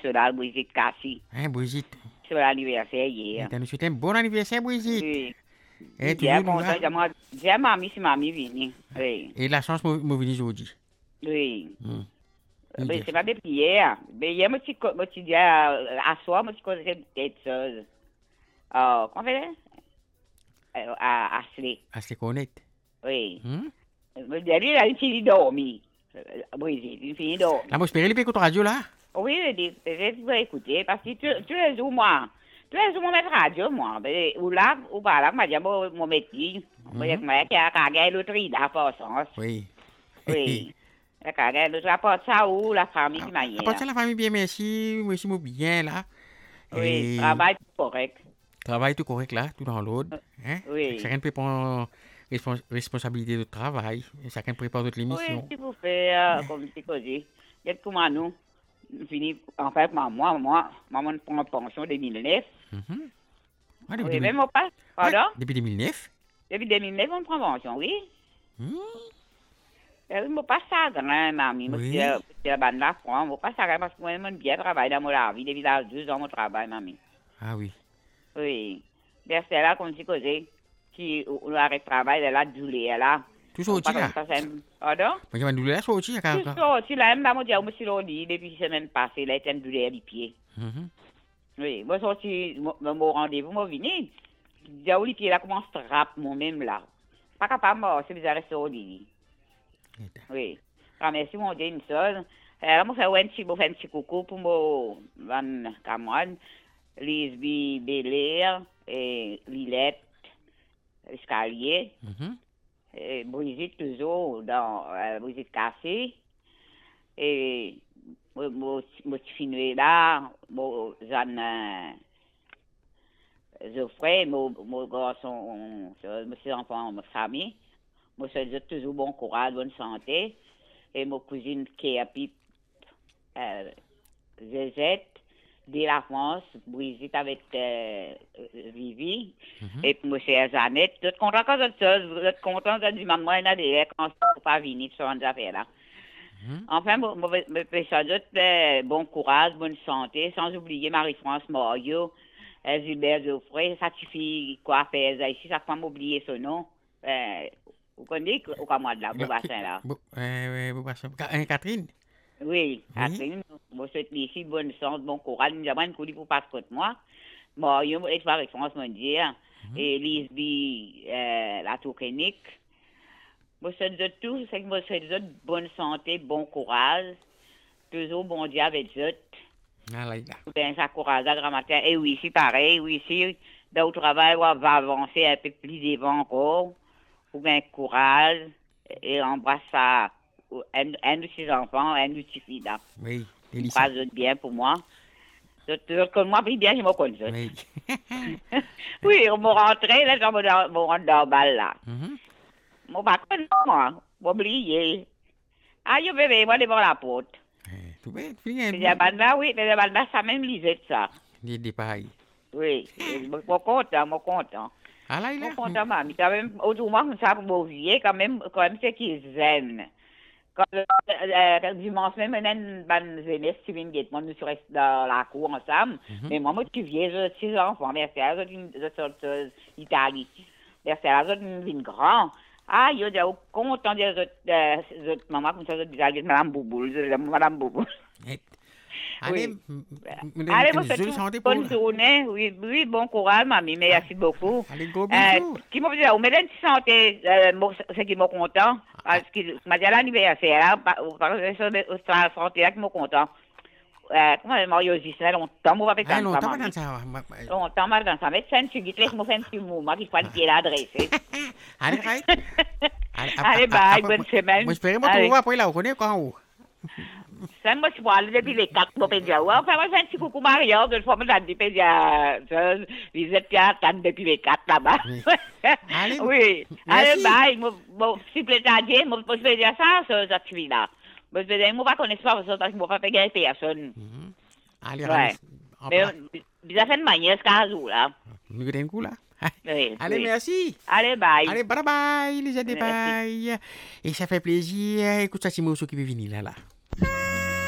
internationale, Brigitte Cassi. Hein, Brigitte? C'est l'anniversaire hier. Et nous souhaitons un bon anniversaire, Brigitte. Oui. Et Bien toujours nous content. là. J'ai mamie, si mamie vini. Oui. Et la chance, me venir aujourd'hui. Oui. Hum. Mais c'est pas depuis hier. Mais hier, je suis dit à soir, je suis causé quelque chose. Comment fait? À Ashley. À se connaître. Oui. Hum? Je dis, il a fini de dormir. Brigitte, il finit de dormir. Là, moi, j'espère qu'il peut écouter radio là. Oui, je vais écouter, parce que tu les jours, moi, mettre radio, moi, ou là, ou pas là, moi, j'ai mon métier, moi, qui a gagné le tri d'importance. Oui. Oui. La gagné le rapport ça ou la famille qui m'a À part ça, la famille, bien, merci. Moi aussi, moi, bien là. Oui, Et travail correct. travail tout correct là, tout dans l'ordre. Hein? Oui. Chacun peut prendre responsabilité de travail. Et chacun prépare toute Oui, l'émission. si vous faites, comme tu dis, comment nous, fini, en fait, moi, je prends une pension 2009. Mhm. Ah, Oui, depuis, même pas, pardon? depuis 2009. Depuis 2009, on prend pension, oui. Hum. Je ne pas ça, mamie. Oui. Je ban la France. Je ne pas ça, parce que moi, je bien travailler dans mon vie. Depuis 2 ans, je travaille, mamie. Ah oui. Oui. C'est là, comme tu causais, qui arrête de travail, elle a doulé, là. Tout sorti là. Pardon? Moi, je vais nous là sorti. Tout sorti là, même là, je me suis dit, depuis la semaine passée, là, il était doulé les pieds. Oui. Moi, sorti, mon rendez-vous, moi, venu. J'ai eu les pieds là, comment se trappe, moi-même, là. Pas capable, c'est bizarre, c'est au lit. Oui. Merci mon Dieu, une seule. Alors, je fais un petit coucou pour mon camarade, Lisby Belair, et Lilette, Escalier, et Brigitte toujours dans Brigitte Cassé, et mon petit là, mon Jeanne Geoffrey, mon garçon, mes enfants, ma famille. Moi, je souhaite toujours bon courage, bonne santé. Et ma cousine qui a Pipe, Zézette, de la France, Brigitte avec Vivi, et puis monsieur Jeannette. Tout content quand vous êtes content de dire maman, il y a des quand je pas venir sur une affaire là. Enfin, je souhaite bon courage, bonne santé, sans oublier Marie-France Morio, Gilbert Geoffrey, ça suffit quoi faire ici, ça ne faut pas oublier son nom. Vous connaissez au Cameroun là, Boubassin là? Boubassin. Catherine? Oui, Catherine, je souhaite ici bonne santé, bon courage. Nous avons une coulée pour passer contre moi. Mario, et par référence mondiale, et Lisby, la Tourcanique. Je souhaite tout, c'est que je souhaite bonne santé, bon courage. Toujours bon Dieu avec eux. Ah là, Ben, ça courage à grand matin. Et oui, c'est pareil, oui, si, dans le travail, on va avancer un peu plus devant encore. Ou bien courage et embrasse ça. Un de ses enfants, un de ses filles là. Oui, Pas bien pour moi. Je connais moi bien, je me connais. Oui. Oui, on m'a rentré, là, je me rentre dans le bal là. Mon pas moi, m'oublier. Ah, je bébé, moi devant la porte. Tout bien, Oui, mais ça même lisait ça. Les départs. Oui, je suis content. Ah là, je suis content, mamie. Quand même, autrement, ça pour vieillir, quand même, c'est qu'ils zen. Quand dimanche même, une jeunesse qui vient de moi, nous sommes restés dans la cour ensemble. Mais moi, je suis vieille, j'ai 6 enfants. Merci à eux, je suis d'Italie. Merci à eux, je suis grand. Ah, je suis content de autres maman, comme ça, je dis, Madame Bouboule, Madame Bouboule. Allez, bonne journée. Oui, bon courage, mamie. Merci beaucoup. Allez, gros bisous. Qui m'a dit, on m'a dit santé, c'est qui m'a content. Parce que m'a dit à l'anniversaire, la santé, là, qui m'a content. Comment Mario dit ça, longtemps, on va faire ça. Longtemps, on va dans ça. Mais c'est un petit guide, laisse-moi faire un petit mouvement, qu'il faut le pied l'adresser. Allez, right. Allez, bye, bonne semaine. Moi, j'espère que tu vas après là, on connaît quand où. Ça, moi, je suis allé depuis les 4 mois, pédia. Enfin, moi, je fais un petit coucou Mario, de fois, je dis, pédia, visite qui attend depuis les 4 là-bas. Allez, oui. Allez, bye. Moi, si plaisir, moi, je vais dire ça, ça, tu vis là. Moi, je vais dire, moi, pas connaître pas, parce que je ne vais pas faire gagner personne. Allez, mais, ça fait une manière, ce cas-là, là. Nous avons un coup, là. Oui, allez, merci. Allez, bye. Allez, bye bye, les amis, bye. Et ça fait plaisir. Écoute, ça, c'est moi qui vais venir là.